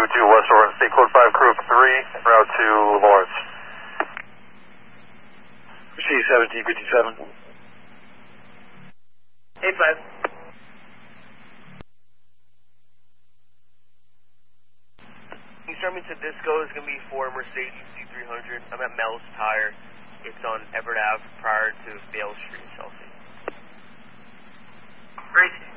West Orange, State Code 5 Crew 3, en route to Lawrence. Proceed 1757. 85. East Disco is going to be for Mercedes C300. I'm at Mel's Tire. It's on Everett Ave prior to Vale Street, Chelsea. Great.